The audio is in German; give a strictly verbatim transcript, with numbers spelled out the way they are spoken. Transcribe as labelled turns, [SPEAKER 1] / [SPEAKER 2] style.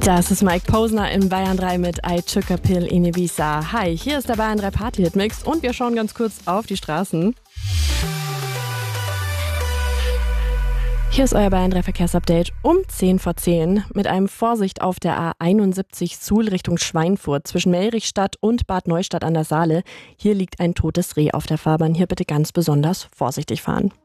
[SPEAKER 1] Das ist Mike Posner in Bayern drei mit I Took a Pill in Ibiza. Hi, hier ist der Bayern drei Party-Hit-Mix und wir schauen ganz kurz auf die Straßen. Hier ist euer Bayern drei Verkehrsupdate um zehn vor zehn mit einem Vorsicht auf der A einundsiebzig Suhl Richtung Schweinfurt zwischen Melrichstadt und Bad Neustadt an der Saale. Hier liegt ein totes Reh auf der Fahrbahn. Hier bitte ganz besonders vorsichtig fahren.